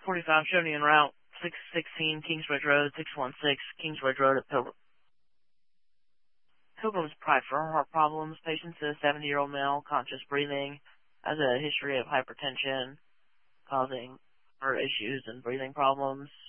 45 showing you en route 616 Kingsbridge Road, 616 Kingsbridge Road at Pilgrim. Pilgrim's pride for heart problems. Patient is a 70-year-old male, conscious breathing, has a history of hypertension causing heart issues and breathing problems.